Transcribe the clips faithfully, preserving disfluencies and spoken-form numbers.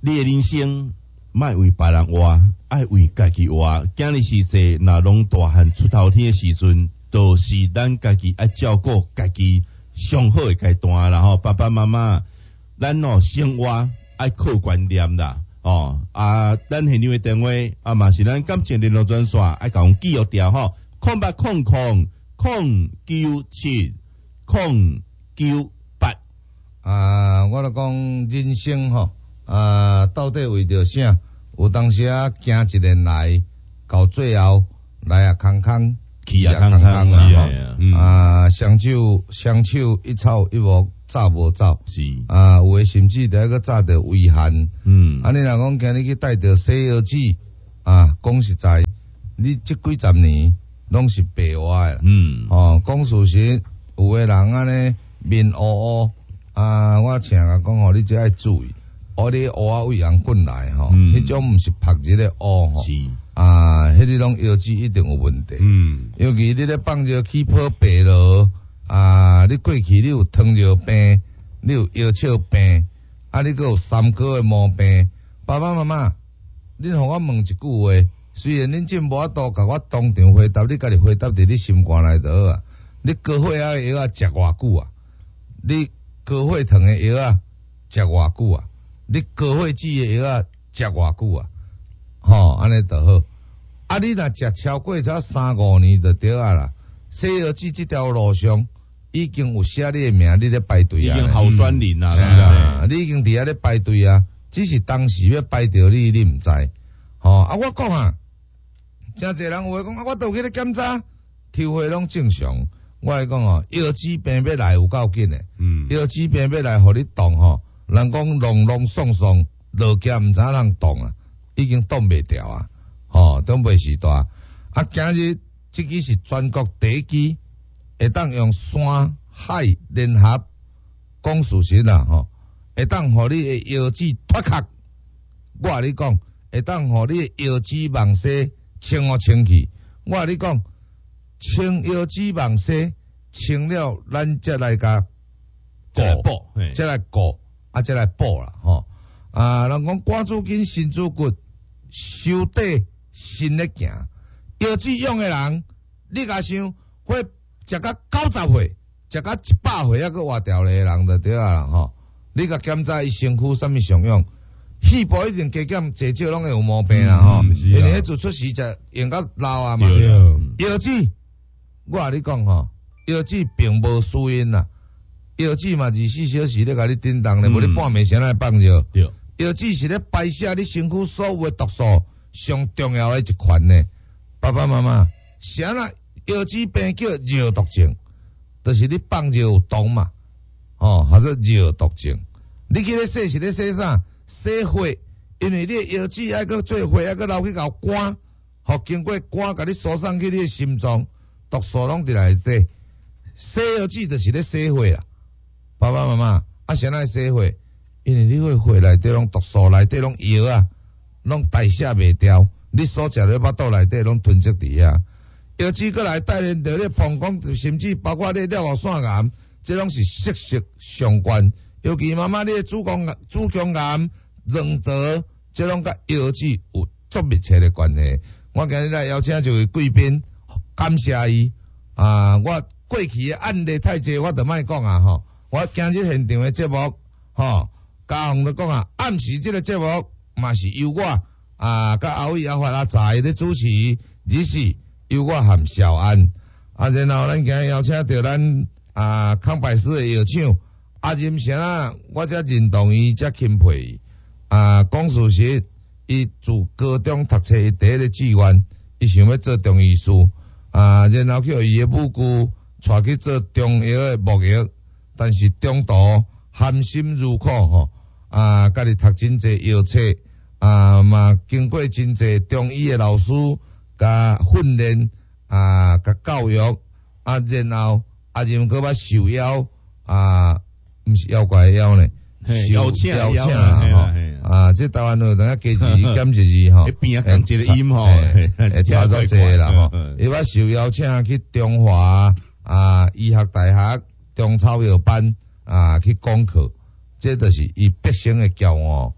你的人生莫为别人活，爱为家己活。今日时势，若拢大汉出头天的时阵，都是咱家己爱照顾家己上好的阶段啦吼。爸爸妈妈，咱哦生活爱靠观念啦。哦啊，咱现场的电话啊嘛是咱感情联络专线，爱甲阮记录掉吼，空八空空空九七空九八。 啊，我来讲人生吼，啊，到底为着啥？有当时啊，行一年来，到最后来啊空空， 去啊空空啊， 嗯、啊，双手双手一草一木。走无走是啊，有诶甚至第一个早着危险。 嗯， 啊，你若讲今日去带着西药纸啊，讲实在，你即几十年拢是白活诶。 嗯， 哦，讲事实，有诶人安尼面乌乌啊，我请甲讲吼，你只爱注意，乌你乌啊为人滚来吼，迄、嗯、种毋是拍日诶乌吼， 是啊，迄啲拢药剂一定有问题。 嗯， 尤其你咧放着起泡白落。啊！你过去你有糖尿病，你有腰鞘病，啊！你阁有三高诶毛病。爸爸妈妈，恁互我问一句话，虽然恁真无法度甲我当场回答，你家己回答伫你心肝内头啊。你高血压诶药啊食偌久啊？你高血糖诶药啊食偌久啊？你高血脂诶药啊食偌久啊？吼，安尼就好。啊！你若食超过才三五年就对啊啦。西药剂这条路上。已经有写你的名，你咧排队啊！ 已经候选人啊， 是啊，你已经伫遐咧排队啊，只是当时要排着你，你毋知。吼、哦、啊！我讲啊，真侪人有话讲啊，我倒去咧检查，抽血拢正常。我来讲哦，药剂病要来有够紧诶，嗯，药剂病要来互你动吼，人讲隆隆送送，落脚毋知人动啊，已经动袂掉啊，吼、哦，都袂时大。啊，今日即支是全国第一支。会当用山海联合讲事实啦，吼！会当互你诶腰子脱壳，我甲你讲，会当互你诶腰子网丝清互清去。我甲你讲，清腰子网丝清了，咱则来甲补， 则来补，啊，则来补啦，吼！啊，人讲肝主筋，心主骨，手底心咧行。腰子用诶人，你甲想会。食到九十岁，食到一百岁，还佫活掉咧人就对啊啦吼！你甲检查伊身躯啥物常用，细部一定加减侪少拢会有毛病啦吼，因为迄做出时就用到老啊嘛。药剂，我甲你讲吼，药剂并无输因啦，药剂嘛二十四小时咧甲你叮当咧，无、嗯、你半暝先来放着。药剂是咧排泄你身躯所有诶毒素上重要诶一款呢。爸爸妈妈，啥啦？腰子病叫热毒症，就是你放着有毒嘛，哦，或者热毒症。你去咧洗是咧洗啥？洗血，因为你腰子爱个做血，爱个流去搞肝，互经过肝甲你输送去你的心脏，毒素拢伫内底。洗腰子就是咧洗血啦，爸爸妈妈，啊，先来洗血，因为你个血内底拢毒素，内底拢药啊，拢代谢袂掉，你所食咧腹肚内底拢囤积伫遐。腰子过来带领着你膀胱，甚至包括你了后腺癌，这拢是息息相关。尤其妈妈你的子宫癌、子宫癌、卵巢，这拢甲腰子有足密切的关系。我今日来邀请这位贵宾，感谢伊啊！我过去的案例太济，我就莫讲啊吼。我今日现场的节目，吼，嘉宏就讲啊，暗时这个节目嘛是由我啊，甲阿伟阿发阿财咧主持，只是。由我含小安，啊，然后咱今日邀请到咱啊康百斯的药厂阿任先啊，我才认同伊，才钦佩伊。啊，讲事实，伊自高中读册，伊第一个志愿，伊想要做中医师。啊，然后叫伊的母舅带去做中药的牧药，但是中途含辛茹苦吼，啊，家己读真济药册，啊嘛经过真济中医的老师。甲训练啊，甲教育啊，然后啊，任搁捌受邀啊，毋是妖怪妖呢， 邀请邀请啊，啊，即台湾有等下加一字减一字吼， 边啊同一个音吼， 会差足济啦吼，伊捌受邀请去中华啊医学大学中草药班啊去讲课，这就是伊毕生的骄傲。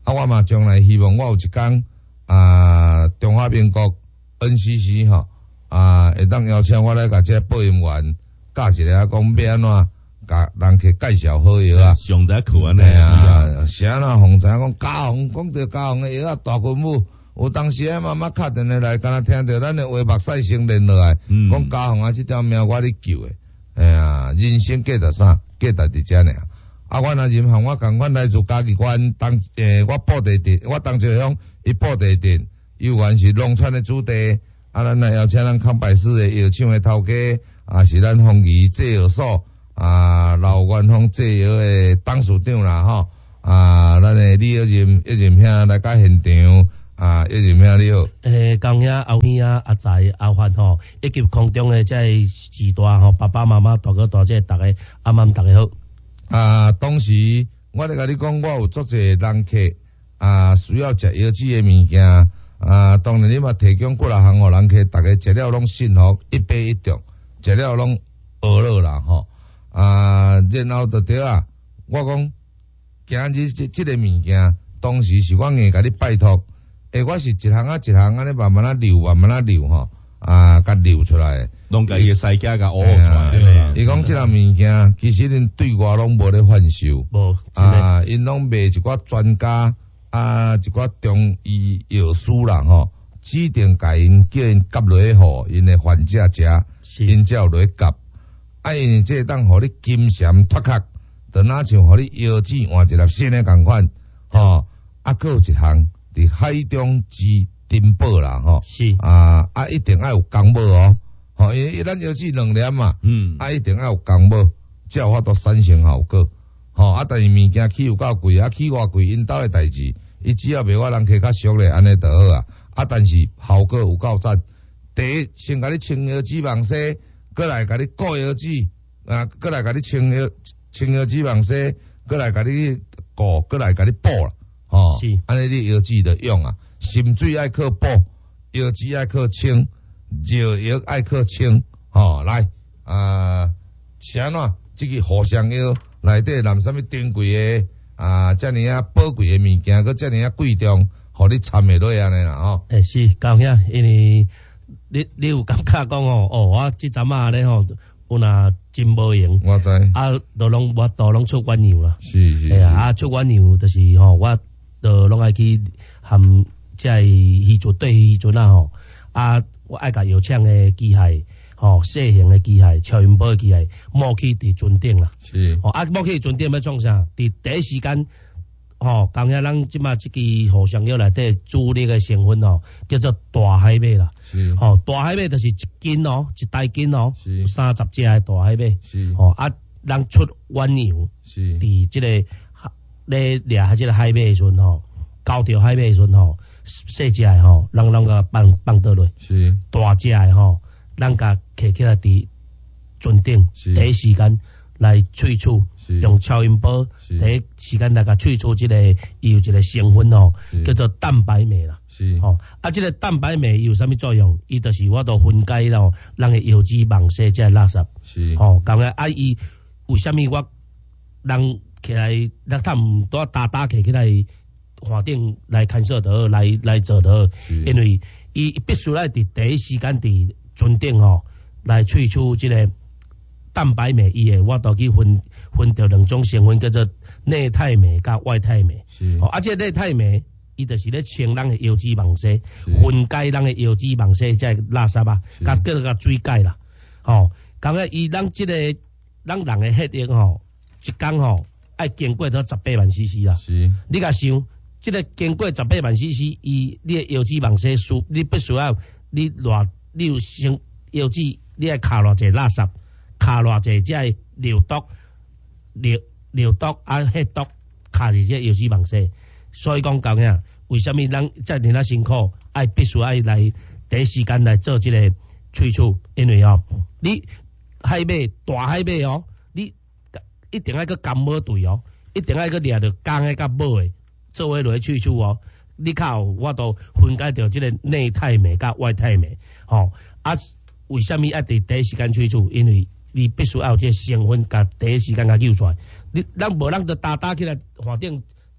啊，我嘛将来希望我有一天啊，中华民国 N C C 吼啊，会当邀请我来甲这播音员教一下，讲要安怎甲人去介绍好药啊。 上在苦安尼啊，是安怎红知影讲嘉宏，讲到嘉宏的药啊，大军武。有当时啊，妈妈敲电话来，敢若听到咱的话目屎声连落来，讲嘉宏啊，这条命我咧救的。哎呀，人生价值啥？价值伫遮尔。啊，我若任行我共款来自嘉义县当诶，我布地镇，我当朝乡伊布地镇，有原是农村的主地。啊，咱来邀请咱康百市的药厂的头家，啊是咱丰益制药所啊老元丰制药的董事长啦吼，啊咱的李一任一任兄来甲现场。啊，一任兄你好。 诶，讲遐后边啊，阿财阿范吼，以及空中的这时代吼，爸爸妈妈大哥大姐，大家阿妈大家好。 啊，当时我咧甲你讲，我有足侪人客啊，需要食药剂的物件啊，当然你嘛提供几若项互人客，大家食了拢信服，一杯一中，食了拢学了啦吼。啊，然后就对啊，我讲今日即即个物件，当时是我硬甲你拜托。诶，我是一项啊一项安尼慢慢啊留，慢慢啊留吼，啊，甲留出来。 拢家己个世界甲学出来。 伊讲即项物件，其实恁对外拢无咧贩售。 无。 啊，因拢卖一寡专家啊，一寡中医药师啦吼，指定甲因叫因夹落去互因诶患者食，因才有落去夹。啊，因为这当互你金蝉脱壳，就若像互你腰子换一粒新诶共款，吼。啊，佫有一项。伫海中之珍宝啦，吼， 是啊啊，一定要有钢镚哦，吼，因为咱药剂两粒嘛，嗯，啊，一定要有钢镚，才有法度产生效果，吼，啊，但是物件起有够贵，啊，起偌贵，因兜诶代志，伊只要卖我人客较俗咧，安尼就好啊，啊，但是效果有够赞。第一，先甲你清药脂肪痧，过来甲你固药脂，啊，过来甲你清药清药脂肪痧，过来甲你固，过来甲你补啦。哦，是，安尼你药剂的用啊，心水爱靠补，药剂爱靠清，药药爱靠清，吼、哦，来，啊，是安怎？即个互相药内底含啥物珍贵的啊，遮尔啊宝贵的物件，佮遮尔啊贵重，互你参袂落安尼啦，吼。 诶，是，高兄，因为你你有感觉讲哦，哦，我即阵啊咧吼。有若真无用， 我知啊，都拢我都拢出鸳鸯啦， 是是是啊，啊出鸳鸯就是吼，我都拢爱去含即个鱼船对鱼船啊吼，啊，我爱甲药厂的机械，吼，细型的机械、超音波的机械，摸去伫船顶啦， 是， 哦，啊，摸去船顶要创啥？伫第一时间，吼，讲遐咱即马即支互相药内底主力的成分吼，叫做大海马啦。 是， 吼、哦，大海马就是一斤哦，一大斤哦， 是三十只的大海马， 是， 吼、哦、啊，咱出鸳鸯， 是， 伫即、这个咧掠即个海马的时阵吼，交着海马的时阵吼，细只的吼，咱咱甲放放倒落， 是， 大只的吼，咱甲摕起来伫船顶，第一时间来萃取，用超音波，第一时间来甲萃取即、这个有一个成分吼，叫做蛋白酶啦。 是， 吼、哦，啊，即、這个蛋白酶有啥物作用？伊就是我都分解咯，咱诶油脂、网色即个垃圾。 是， 吼、哦，讲个啊，伊为虾米我人起来，咱他毋多打打起起来，环顶来看摄得来来做得，因为伊必须来伫第一时間伫船頂吼來萃取即個蛋白酶，伊诶我都去分分着兩種成分，叫做內態酶甲外態酶。 是， 哦，啊，即、這個內態酶。伊就是咧清咱诶油脂网色，分解咱诶油脂网色，即个垃圾啊，甲叫做甲水解啦。吼，讲个伊咱即、這个咱人诶血液吼，一工吼爱经过到十八万 C C 啦。 是， 你甲想，即、這個经过十八万 C C， 伊你诶油脂网色输，你必须要你偌你有生油脂，你爱卡偌济垃圾，卡偌济即个尿毒、尿尿毒啊血毒，卡伫即个油脂网色。所以讲讲呀，为什么咱遮尔啊辛苦，爱必须爱来第一时间来做即个萃取？因为哦，你海马大海马哦，你一定爱个干母对哦，一定爱个掠着干个甲母诶，做伙落去萃取哦。你靠我都分解掉即个内态酶甲外态酶，吼、哦、啊，为什么爱伫第一时间萃取？因为你必须要有即个成分，甲第一时间甲揪出来。你咱无咱就打打起来，反正。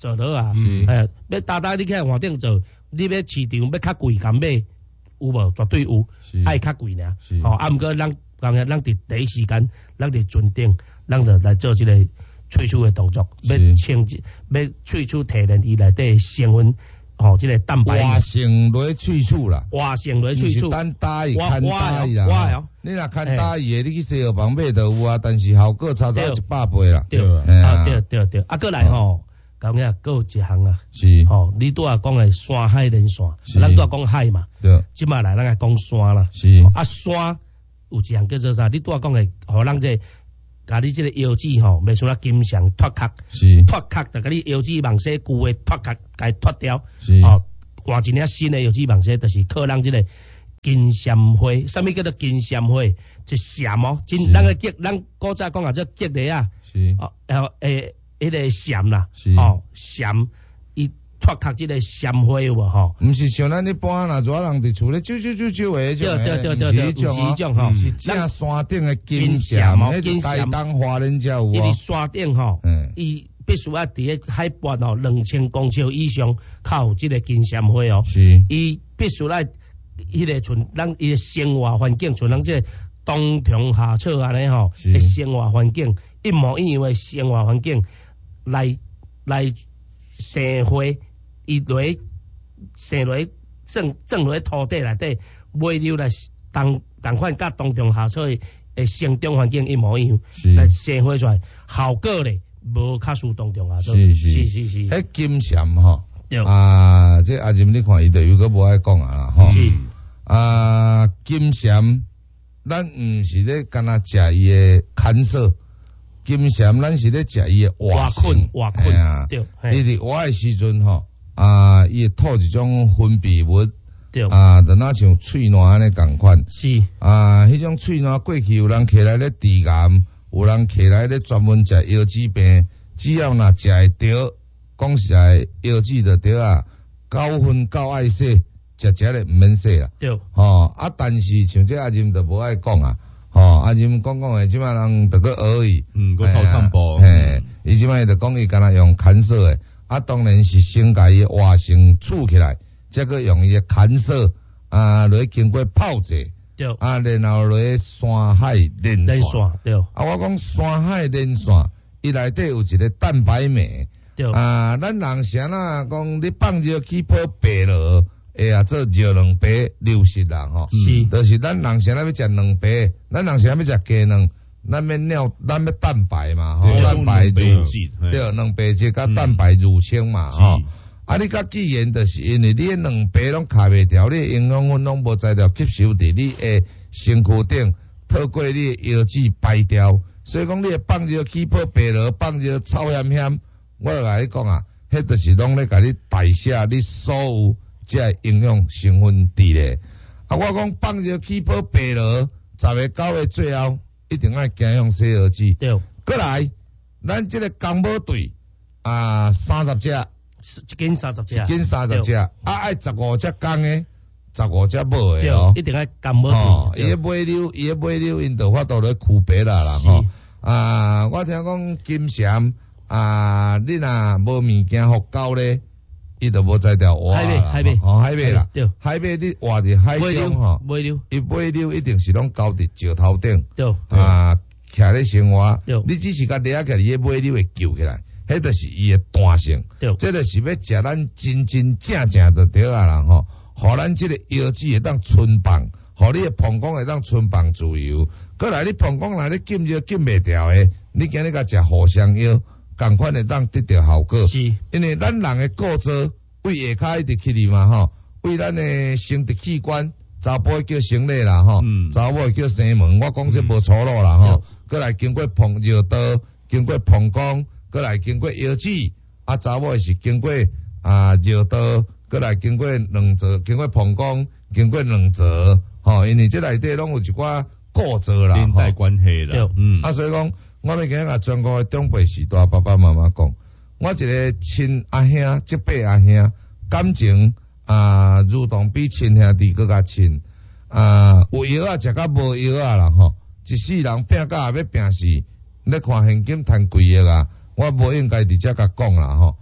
做落啊， 是哎，要大大你起来换顶做，你要市场要较贵敢买，有无？绝对有， 是爱较贵尔。 是哦，啊，毋过咱讲下，咱伫第一时间，咱伫船顶，咱就来做即个萃取的动作，要是清要萃取提炼伊内底成分，吼，即个蛋白活质， 性来萃取啦。 活性来毋是萃取。 单打伊， 我看打伊我的啦哦。 你若看打伊的，你去西药房买就有啊，但是效果差差一百倍啦。 对， 嘿啊对对对，啊，过来吼，讲下，佫有一项啊， 是， 吼，你拄啊讲的山海连线， 是咱拄啊讲海嘛， 对， 即摆来咱来讲山啦。 是， 啊，山有一项叫做啥？你拄啊讲的，互咱这，甲你即个腰子吼，袂像咱金项脱壳， 是， 脱壳就甲你腰子网丝旧的脱壳，甲伊脱掉， 是， 哦，换一领新的腰子网丝，就是靠咱即个金闪花。啥物叫做金闪花？就闪哦，真咱个结，咱古早讲啊，叫结梨啊， 是， 哦，然后诶，迄个闪啦， 是哦，闪，伊脱壳即个闪花有无吼？ 毋是像咱一般若做人伫厝咧啾啾啾啾的迄种对对对的， 对对， 毋是迄种哦， 有时种吼， 是正山顶的金金闪闪哦迄金闪台东华人才有哦伊伫。山顶吼嗯， 伊必须要伫个海拔吼两千公尺以上，靠有即个金闪花哦。 是， 伊必须来迄个像咱伊个生活环境，像咱即个冬虫夏草安尼吼， 是的生活环境一模一样的生活环境来来生花，伊落生落种种落土地内底，尾流来同同款甲冬虫夏草的生长环境一模一样， 是来生花出来，效果咧无较输冬虫夏草。 是是是是是， 迄金闪吼， 对， 啊，这阿仁你看伊就有个无爱讲啊啦吼。 是啊，金闪，咱毋是咧干那食伊的砍色，金闪咱是咧食伊的活活菌活菌嘿啊， 对， 伊嘿伫活的时阵吼，啊，伊会吐一种分泌物， 对， 啊，就若像喙烂安尼共款， 是啊，迄种喙烂过去有人起来咧治癌，有人起来咧专门食腰子病，只要若食会着，讲实在腰子就着啊，九分九爱洗。食食咧毋免洗啦， 对， 吼啊！但是像这阿仁就无爱讲啊，吼阿仁讲讲诶，即摆人着个学伊， 嗯，个偷散步， 嘿，伊即摆就讲伊敢若用砍色诶，啊，当然是先甲伊活性储起来，再个用伊诶砍色啊，落经过泡制， 对， 啊，然后落山海连连线， 线，对， 啊，我讲山海连线，伊内底有一个蛋白酶， 对， 啊，咱人啥啦，讲你放热去泡白落。会啊，做热两杯流失啦吼， 是， 就是咱人啥要食两杯，咱人啥要食鸡卵，咱要尿，咱要蛋白嘛吼，蛋白入对，两白质甲蛋白入清嘛吼。啊，你甲既然就是因为你两杯拢卡袂调，你营养分拢无材料吸收伫你诶身躯顶，透过你诶腰子排掉，所以讲你放热起泡白落，放热炒咸咸，我就甲你讲啊，迄就是拢咧甲你代谢你所有。即个营养成分伫咧，啊，我讲放热起泡白落，十个九个最后一定爱行向洗耳子。 对， 过来，咱即个公母队啊，三十只， 一斤三十只， 一斤三十只，啊，爱十五只公诶，十五只母诶哦， 一定爱干母哦， 对， 伊个尾溜，伊个尾溜，因就法度咧区别啦啦吼。啊，我听讲金闪啊，你若无物件互狗咧。伊就无在条活海马海马哦海马啦， 对， 海马你活伫海中吼， 尾溜， 伊尾溜一定是拢交伫石头顶， 对， 啊，徛咧生活， 对， 你只是甲掠起来，伊尾溜会救起来，迄就是伊诶弹性， 对， 这就是要食咱真真正正就对啊啦吼，互咱即个腰子会当存放，互你诶膀胱会当存放自由，过来你膀胱内咧禁就禁袂掉诶，你今日甲食藿香药。共款会当得到效果， 是， 因为咱人诶构造胃下骹一直起哩嘛吼，为咱诶生殖器官，查甫叫生理啦吼，查某叫生门，我讲这无错路啦吼，过来经过膀尿道，经过膀胱，过来经过腰子，啊查某是经过啊尿道，过来经过两则，经过膀胱，经过两则，吼，因为这内底拢有一寡构造啦， 连带关系啦， 嗯，啊所以讲。我要今日甲全国诶长辈时代爸爸妈妈讲，我一个亲阿兄、即辈阿兄，感情啊，如同比亲兄弟更加亲啊。有药啊，食甲无药啊啦吼。一世人拼甲也要拼死，咧看现金赚贵个啊，我无应该伫遮甲讲啦吼。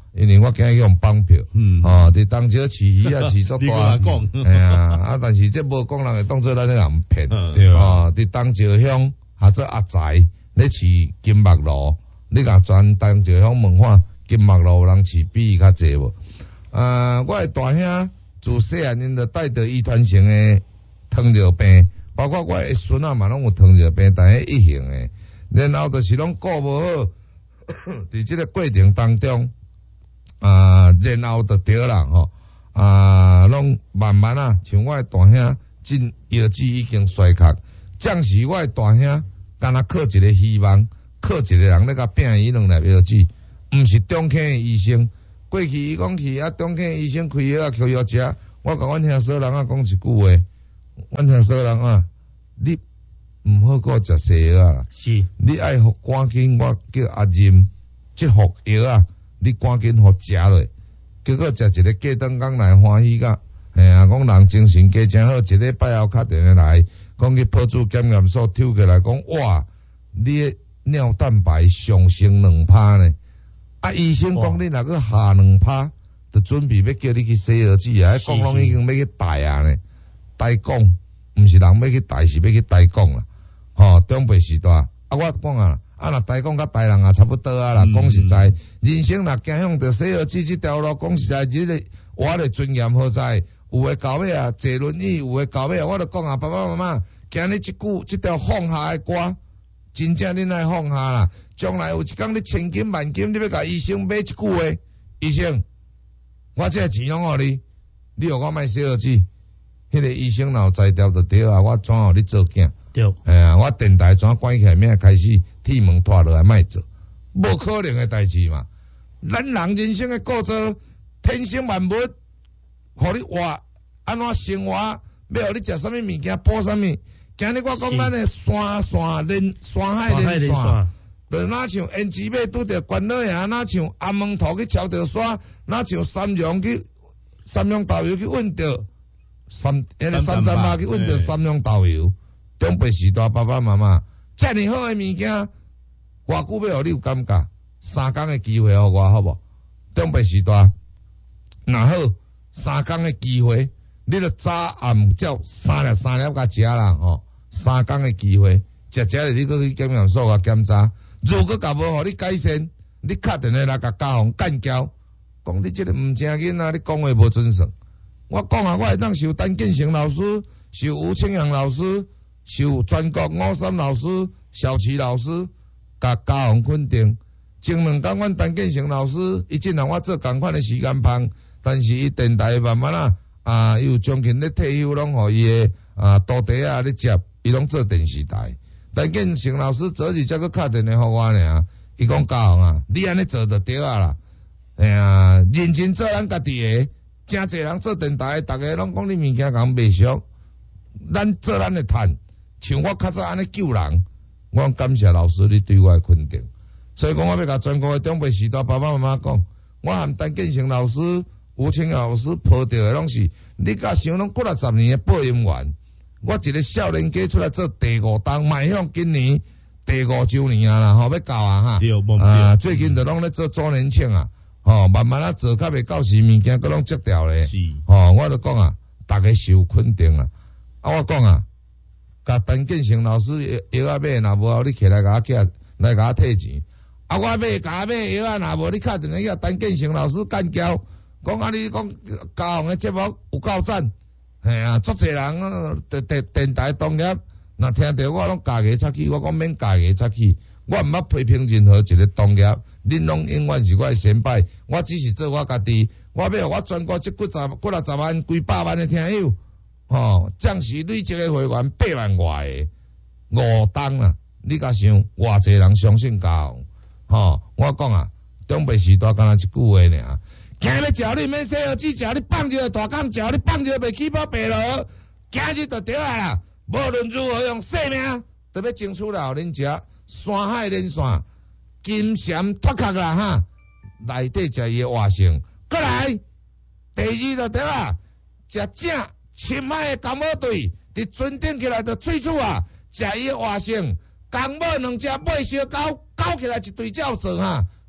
因为我今日用绑票， 嗯， 吼，伫东石饲鱼啊饲足你大， 跟我讲哎呀，啊，但是这无讲人会当做咱咧人骗， 对哦，伫东石乡或者阿财咧饲金木路，你甲全东石乡问看金木路人饲比伊较济无？啊，我诶大兄自细汉因着带着遗传性诶糖尿病，包括我诶孙仔嘛拢有糖尿病，但系一型诶，然后就是拢顾无好，伫即个过程当中，啊，然后就对啦吼，啊，拢慢慢啊，像我诶大兄进药剂已经衰竭，暂时我诶大兄敢若靠一个希望，靠一个人咧甲拼伊两粒药剂，毋是中肯诶医生。过去伊讲去啊，中肯医生开药啊，扣药食。我甲阮兄嫂人啊讲一句话，阮兄嫂人啊，你毋好搁食西药啊， 是， 你爱互赶紧我叫阿任即服药啊，你赶紧互食落。结果食一个过顿工来欢喜甲，嘿啊，讲人精神加真好，一礼拜后敲电话来，讲去保住检验所抽起来讲，哇，你的尿蛋白上升两趴呢。啊！医生讲你若个下两趴，就准备要叫你去洗耳机啊！讲拢已經要去代啊呢，代講，毋是人要去代，是要去代講啦。吼，中輩時代，啊，我講啊，啊，若代講甲代人啊差不多啊啦。講、嗯、實在，人生若行向着洗耳機這條路，講實在，你個我嘅尊嚴何在？有誒到尾啊，坐輪椅，有誒到尾啊，我就講啊，爸爸媽媽，今日即句即條放下誒歌。真正恁愛放下啦！將來有一天你千金萬金，你要甲醫生買一句話，醫生，我這個錢攏互你，你互我買洗耳機，迄個醫生若有才調就對啊，我怎互你做囝？ 對， 哎呀，我電台怎關起來，明開始鐵門拖落來賣做，無可能誒代志嘛！咱人人生誒過程，天生萬物，互你活安怎生活，要互你食啥物物件，補啥物？今日我講咱誒山山連山海連線，就哪像胭脂尾拄着關老爺，哪像阿門頭去超着山，哪像三陽去三陽豆油去揾着三迄個三三八去揾着三陽豆油。中輩時代爸爸媽媽，遮爾好誒物件，偌久要互你有感覺？三工誒機會互我好無？中輩時代，若好三工誒機會，你著早暗照三粒三粒甲食啦吼。三工嘅機會，食食嚟你擱去檢驗所甲檢查，如果甲無互你改善，你敲電話來甲家訪幹交，講你即個毋正經啊，你講話無準算。我講啊，我會當受陳建成老師，受吳清陽老師，受全國五三老師、小齊老師，甲家訪肯定。前兩工阮陳建成老師，伊真讓我做共款嘅時間棒，但是伊電台慢慢啊，啊，又將近咧退休，攏互伊誒啊，徒弟啊咧接。伊攏做電視台，但建成老師昨日才去敲電話互我爾，伊講教啊，你安尼做就對啊啦，哎呀，認真做咱家己誒，真濟人做電台，逐個攏講你物件共袂俗，咱做咱誒趁，像我較早安尼救人，我感謝老師你對我誒肯定，所以講我要甲全國誒長輩時代爸爸媽媽講，我含陳建成老師、吳清老師抱着誒攏是，你甲想攏幾若十年誒播音員。我一個少年家出來做第五檔，邁向今年第五周年啊啦，吼要到啊哈，啊最近就攏咧做周年慶啊，吼慢慢啊做較袂到時物件，佫攏接掉咧，吼我就講啊，大家受肯定啊，啊我講啊，甲陳建成老師藥啊買，若無你起來甲我寄來甲我退錢，啊我買甲我買藥啊，若無你敲電話叫陳建成老師幹交，講啊你講家訪誒節目有夠讚。係啊，足濟人啊，電電電台同業，若聽到我攏家己出去，我講免家己出去，我毋捌批評任何一個同業，恁攏永遠是我誒先輩，我只是做我家己，我要互我全國即幾十、幾若十萬、幾百萬誒聽友，吼，將是累積誒會員八萬外誒，五檔啊，你甲想偌濟人相信教，吼，我講啊，中輩時代敢若一句話爾。今日食你免洗耳機，食你放一個大工，食你放一個袂起寶白落，今日就對啊啦！無論如何用性命，都要爭取了恁食山海連線金蟬脫殼啦哈！內底食伊個活性，過來第二就對啊！食正深海個港母隊，佇船頂起來就喙齒啊，食伊個活性，港母兩隻尾相交，交起來一對照做哈！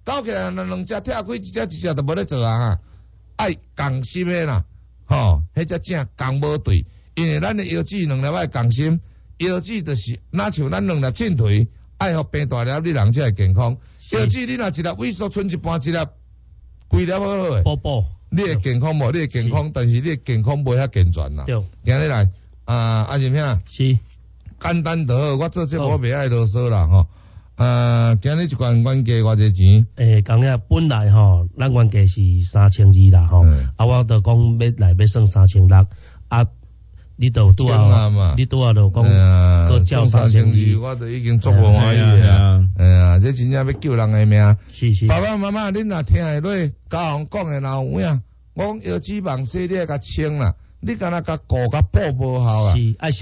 搞起来两两只拆开，一只一只都无咧做啊哈，爱共心的啦，吼，迄只正共无对，因为咱的腰子两粒爱共心，腰子就是哪像咱两粒秤腿，爱互病大粒，你人才会健康。腰子你若一粒萎缩，剩一半一粒，规粒好好诶， 补补， 你会健康无？你会健康，但是你的健康无遐健全啦。 对， 今日来啊，阿仁兄， 是简单就好，我做这我袂爱啰嗦啦吼。呃，今日一罐原价偌济钱？ 诶，讲了本来吼，咱原价是三千二啦吼，啊，我就讲要来要算三千六，啊，你都拄啊，你拄啊就讲，搁照三千二， 我都已经足无欢喜啊！哎呀，这真正要救人的命。 是是。 爸爸妈妈，恁若听下落，家人讲的若有影，我讲腰子网细你甲清啦，你敢若甲顾甲补无效啊？ 是爱。